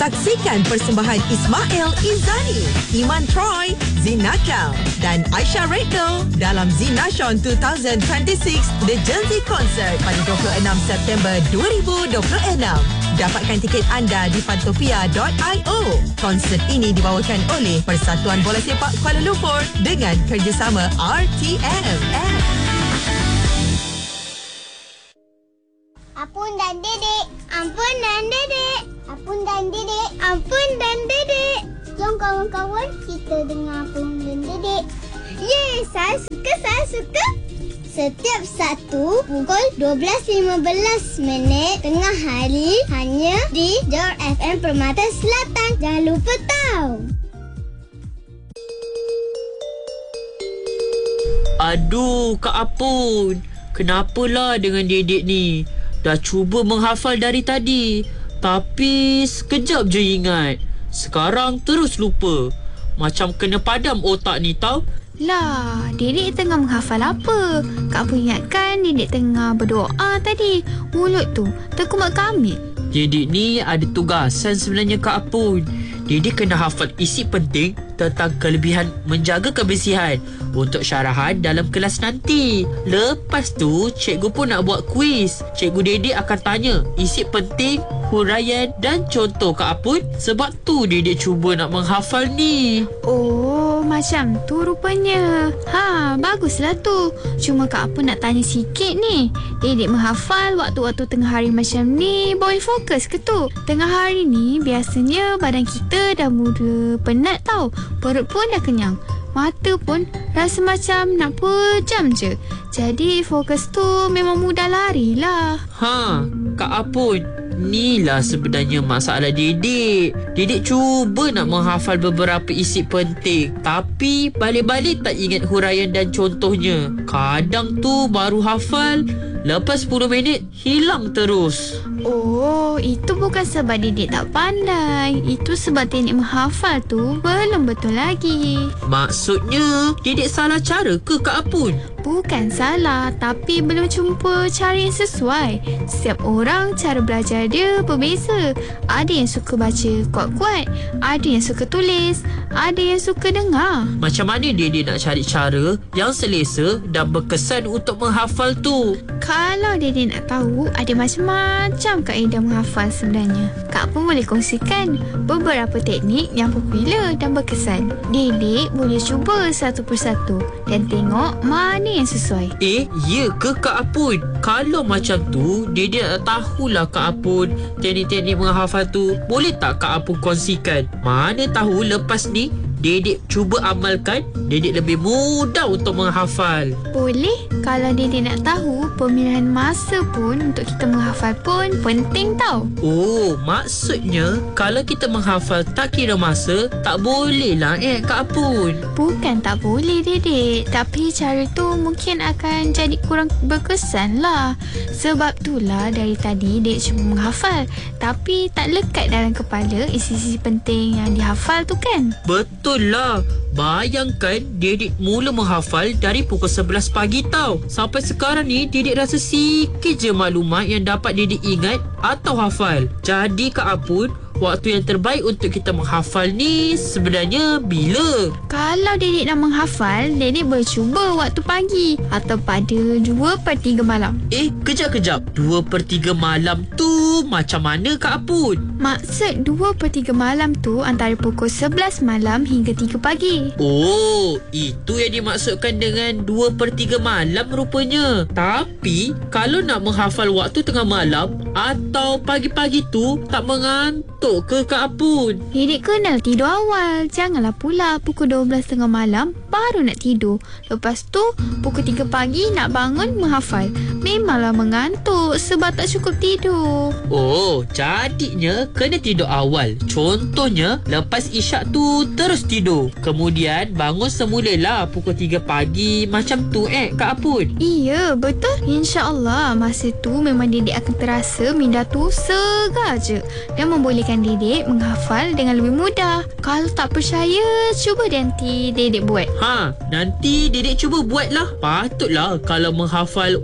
Saksikan persembahan Ismail Izani, Iman Troy, Zinakal dan Aisyah Redno dalam Zinashon 2026 The Jersey Concert pada 26 September 2026. Dapatkan tiket anda di pantopia.io. Konsert ini dibawakan oleh Persatuan Bola Sepak Kuala Lumpur dengan kerjasama RTM. Apun dan Dedek, ampun dan Dedek. Apun dan Dedek, ampun dan Dedek. Jom kawan-kawan kita dengar Apun dan Dedek. Yeay, saya suka. Setiap Sabtu pukul 12.15 tengah hari hanya di Jor FM Permata Selatan. Jangan lupa tahu. Aduh, Kak Apun. Kenapalah dengan Dedek ni? Dah cuba menghafal dari tadi, tapi sekejap je ingat. Sekarang terus lupa. Macam kena padam otak ni tau. Lah, Dedek tengah menghafal apa? Kak Apun ingatkan Dedek tengah berdoa tadi. Mulut tu terkumat kamit. Dedek ni ada tugasan sebenarnya, Kak Apun. Dedek kena hafal isi penting tentang kelebihan menjaga kebersihan untuk syarahan dalam kelas nanti. Lepas tu, cikgu pun nak buat kuis. Cikgu Dedek akan tanya isi penting, huraian dan contoh, Kak Apun. Sebab tu Dedek cuba nak menghafal ni. Oh, macam tu rupanya. Baguslah tu. Cuma Kak Apun nak tanya sikit ni. Dedek menghafal waktu-waktu tengah hari macam ni boleh fokus ke tu? Tengah hari ni biasanya badan kita dah mula penat tau. Perut pun dah kenyang. Mata pun rasa macam nak pejam je. Jadi fokus tu memang mudah lari lah. Kak Apun, inilah sebenarnya masalah Dedek. Dedek cuba nak menghafal beberapa isi penting, tapi balik-balik tak ingat huraian dan contohnya. Kadang tu baru hafal, lepas 10 minit hilang terus. Oh, itu bukan sebab Dedek tak pandai. Itu sebab teknik menghafal tu belum betul lagi. Maksudnya Dedek salah cara ke, Kak Apun? Bukan salah, tapi belum jumpa cara yang sesuai. Setiap orang cara belajar dia berbeza. Ada yang suka baca kuat-kuat, ada yang suka tulis, ada yang suka dengar. Macam mana Dedek nak cari cara yang selesa dan berkesan untuk menghafal tu? Kalau Dedek nak tahu, ada macam-macam kaedah menghafal sebenarnya. Kak pun boleh kongsikan beberapa teknik yang popular dan berkesan. Dedek boleh cuba satu persatu dan tengok mana yang sesuai. Ya ke, Kak Apun? Kalau macam tu, Dedek nak tahulah, Kak Apun, teknik-teknik menghafal tu. Boleh tak Kak Apun kongsikan? Mana tahu lepas ni Dedek cuba amalkan, Dedek lebih mudah untuk menghafal. Boleh. Kalau Dedek nak tahu, pemilihan masa pun untuk kita menghafal pun penting tau. Oh, maksudnya kalau kita menghafal tak kira masa, tak boleh lah Kak Apun? Bukan tak boleh Dedek, tapi cara tu mungkin akan jadi kurang berkesan lah. Sebab itulah dari tadi Dedek cuba menghafal, tapi tak lekat dalam kepala isi-isi penting yang dihafal tu kan? Betul lah. Bayangkan Dedek mula menghafal dari pukul 11 pagi tau. Sampai sekarang ni Dedek rasa sikit je maklumat yang dapat Dedek ingat atau hafal. Jadi Kak Apun, waktu yang terbaik untuk kita menghafal ni sebenarnya bila? Kalau Dedek nak menghafal, Dedek boleh cuba waktu pagi atau pada 2/3 malam. Kejap. 2/3 malam tu macam mana, Kak Apun? Maksud 2/3 malam tu antara pukul 11 malam hingga 3 pagi. Oh, itu yang dimaksudkan dengan 2/3 malam rupanya. Tapi kalau nak menghafal waktu tengah malam atau pagi-pagi tu tak mengantuk ke, Kak Apun? Dedek kena tidur awal. Janganlah pula pukul 12 tengah malam baru nak tidur. Lepas tu pukul 3 pagi nak bangun menghafal. Memanglah mengantuk sebab tak cukup tidur. Oh, jadinya kena tidur awal. Contohnya lepas isyak tu terus tidur. Kemudian bangun semulalah pukul 3 pagi. Macam tu Kak Apun? Iya, betul. InsyaAllah masa tu memang Dedek akan terasa minda tu segar je dan membolehkan Dedek menghafal dengan lebih mudah. Kalau tak percaya, cuba Dedek buat. Nanti Dedek cuba buatlah. Patutlah kalau menghafal waktu-waktu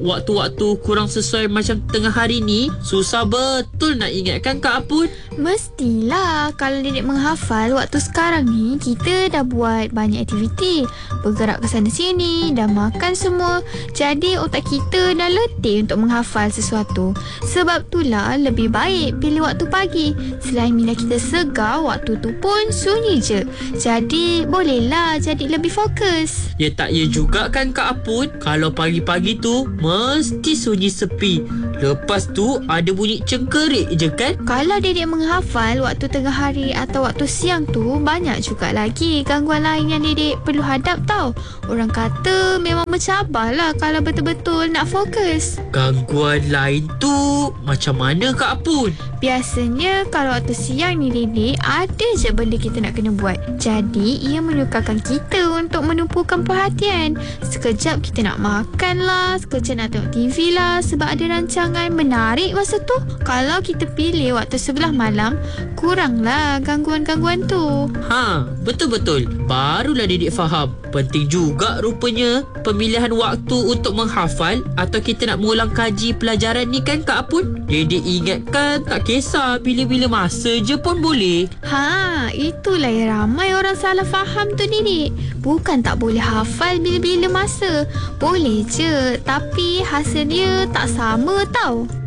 waktu kurang sesuai macam tengah hari ni, susah betul nak ingatkan Kak Apun. Mestilah kalau Dedek menghafal waktu sekarang ni kita dah buat banyak aktiviti, bergerak ke sana sini, dah makan semua. Jadi otak kita dah letih untuk menghafal sesuatu. Sebab itulah lebih baik pilih waktu pagi. Selain minda kita segar, waktu tu pun sunyi je. Jadi bolehlah jadi lebih fokus. Ya tak ya juga kan Kak Apun. Kalau pagi-pagi tu mesti sunyi sepi. Lepas tu ada bunyi cengkerik je kan. Kalau Dedek menghafal waktu tengah hari atau waktu siang tu, banyak juga lagi gangguan lain yang Dedek perlu hadap tau. Orang kata memang mencabarlah kalau betul-betul nak fokus. Gangguan lain tu macam mana Kak Apun? Biasanya kalau waktu siang ni Dedek, ada je benda kita nak kena buat. Jadi ia menyukarkan kita untuk menumpukan perhatian. Sekejap kita nak makan lah, sekejap nak tengok TV lah sebab ada rancangan menarik masa tu. Kalau kita pilih waktu sebelah malam, kuranglah gangguan-gangguan tu. Betul-betul. Barulah Dedek faham. Penting juga rupanya pemilihan waktu untuk menghafal atau kita nak mengulang kaji pelajaran ni kan Kak Apun. Dedek ingatkan tak kisah, bila-bila masa je pun boleh. Itulah yang ramai orang salah faham tu Dedek. Bukan tak boleh hafal bila-bila masa. Boleh je, tapi hasilnya tak sama tau.